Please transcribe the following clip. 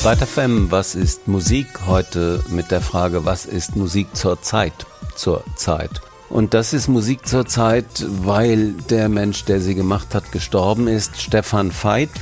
Weiter FM, was ist Musik? Heute mit der Frage, was ist Musik zur Zeit? Und das ist Musik zur Zeit, weil der Mensch, der sie gemacht hat, gestorben ist. Stefan Veit,